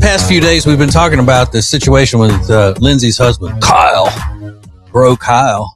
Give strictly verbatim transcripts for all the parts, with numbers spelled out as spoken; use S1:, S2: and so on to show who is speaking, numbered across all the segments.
S1: past few days, we've been talking about the situation with uh, Lindsay's husband, Kyle, bro Kyle,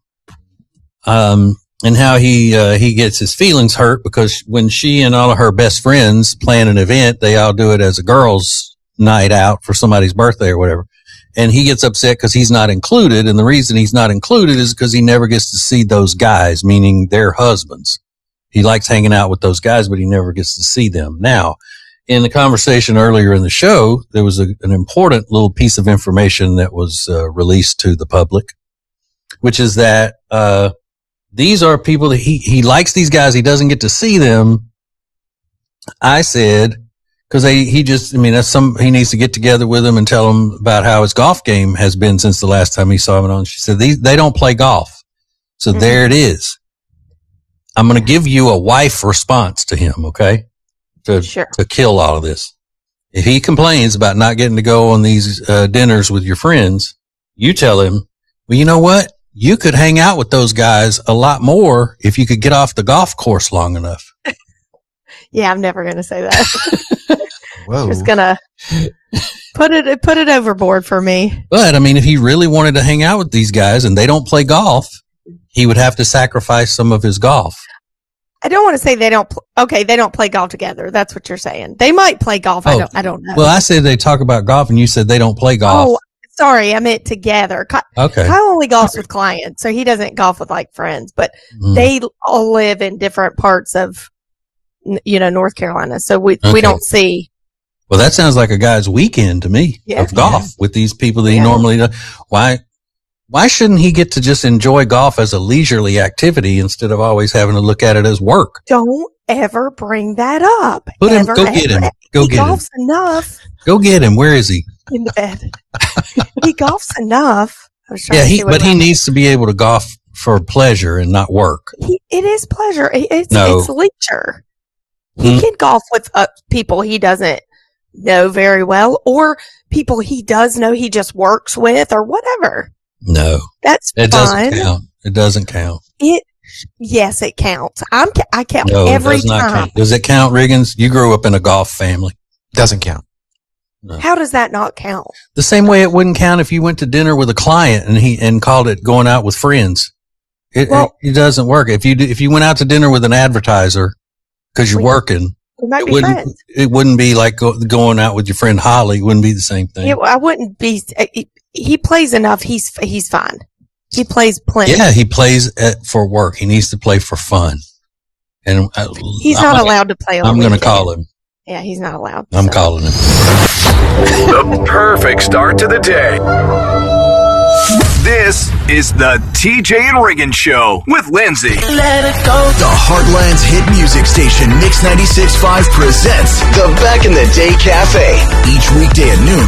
S1: um, and how he uh, he gets his feelings hurt because when she and all of her best friends plan an event, they all do it as a girls' night out for somebody's birthday or whatever. And he gets upset because he's not included. And the reason he's not included is because he never gets to see those guys, meaning their husbands. He likes hanging out with those guys, but he never gets to see them. Now, in the conversation earlier in the show, there was a, an important little piece of information that was uh, released to the public, which is that uh these are people that he, he likes these guys. He doesn't get to see them. I said, because they he just, I mean, that's some, he needs to get together with them and tell them about how his golf game has been since the last time he saw him on. She said, these, they don't play golf. So mm-hmm. There it is. I'm going to give you a wife response to him, okay? To,
S2: sure.
S1: to kill all of this. If he complains about not getting to go on these uh, dinners with your friends, you tell him, well, you know what? You could hang out with those guys a lot more if you could get off the golf course long enough.
S2: Yeah, I'm never going to say that.
S3: Whoa.
S2: Just going to put it put it overboard for me.
S1: But, I mean, if he really wanted to hang out with these guys and they don't play golf, he would have to sacrifice some of his golf.
S2: I don't want to say they don't. Pl- okay, they don't play golf together. That's what you're saying. They might play golf.
S1: Oh,
S2: I don't. I don't know.
S1: Well, I said they talk about golf, and you said they don't play golf.
S2: Oh, sorry, I meant together. Ky-
S1: okay.
S2: Kyle only golfs with clients, so he doesn't golf with like friends. But mm. they all live in different parts of, you know, North Carolina, so we okay. we don't see.
S1: Well, that sounds like a guy's weekend to me yeah. of golf yeah. with these people that he yeah. normally does. Why? Why shouldn't he get to just enjoy golf as a leisurely activity instead of always having to look at it as work?
S2: Don't ever bring that up.
S1: Put him,
S2: ever,
S1: go get
S2: ever.
S1: him. Go
S2: he
S1: get
S2: golfs
S1: him.
S2: enough.
S1: Go get him. Where is he?
S2: In the bed. He golfs enough. I was trying
S1: yeah,
S2: to
S1: he, but he
S2: meant.
S1: needs to be able to golf for pleasure and not work.
S2: He, it is pleasure. It's,
S1: no.
S2: it's leisure. He hmm? can golf with uh, people he doesn't know very well or people he does know he just works with or whatever.
S1: No,
S2: that's
S1: it
S2: fine.
S1: doesn't count. It doesn't count.
S2: It, yes, it counts. I'm, I count
S1: no,
S2: every
S1: it does not
S2: time.
S1: Count. Does it count, Riggins? You grew up in a golf family.
S3: Doesn't count.
S1: No.
S2: How does that not count?
S1: The same way it wouldn't count if you went to dinner with a client and he and called it going out with friends. It, well, it, it doesn't work. If you if you went out to dinner with an advertiser because you're we,
S2: we
S1: working,
S2: might
S1: it
S2: be
S1: wouldn't
S2: friends.
S1: It wouldn't be like go, going out with your friend Holly. It wouldn't be the same thing.
S2: It, I wouldn't be. He, he plays enough. He's he's fine. He plays plenty.
S1: Yeah, he plays at, for work. He needs to play for fun. And I,
S2: he's not I'm, allowed to play on
S1: I'm
S2: going
S1: to call him.
S2: Yeah, he's not allowed.
S1: I'm
S2: so.
S1: calling him.
S4: The perfect start to the day. This is the T J and Riggins Show with Lindsay.
S5: Let it go.
S6: The Heartland's hit music station, Mix ninety-six point five, presents the Back in the Day Cafe. Each weekday at noon.